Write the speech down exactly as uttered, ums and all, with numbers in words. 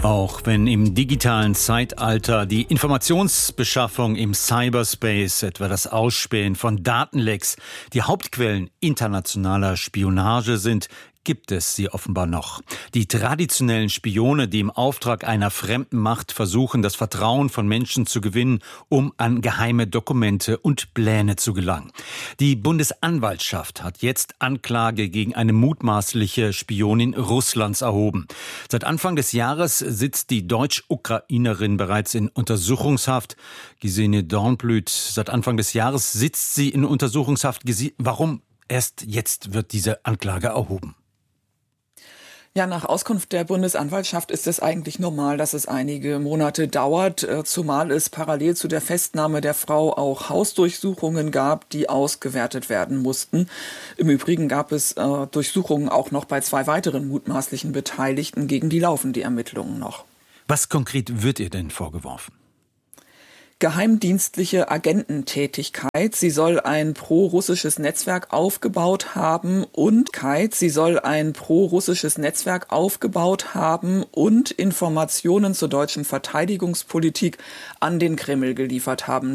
Auch wenn im digitalen Zeitalter die Informationsbeschaffung im Cyberspace, etwa das Ausspähen von Datenlecks, die Hauptquellen internationaler Spionage sind, gibt es sie offenbar noch. Die traditionellen Spione, die im Auftrag einer fremden Macht versuchen, das Vertrauen von Menschen zu gewinnen, um an geheime Dokumente und Pläne zu gelangen. Die Bundesanwaltschaft hat jetzt Anklage gegen eine mutmaßliche Spionin Russlands erhoben. Seit Anfang des Jahres sitzt die Deutsch-Ukrainerin bereits in Untersuchungshaft. Gesine Dornblüt, seit Anfang des Jahres sitzt sie in Untersuchungshaft. Warum erst jetzt wird diese Anklage erhoben? Ja, nach Auskunft der Bundesanwaltschaft ist es eigentlich normal, dass es einige Monate dauert, zumal es parallel zu der Festnahme der Frau auch Hausdurchsuchungen gab, die ausgewertet werden mussten. Im Übrigen gab es äh, Durchsuchungen auch noch bei zwei weiteren mutmaßlichen Beteiligten, gegen die laufen die Ermittlungen noch. Was konkret wird ihr denn vorgeworfen? Geheimdienstliche Agententätigkeit. Sie soll ein pro-russisches Netzwerk aufgebaut haben und sie soll ein pro-russisches Netzwerk aufgebaut haben und Informationen zur deutschen Verteidigungspolitik an den Kreml geliefert haben.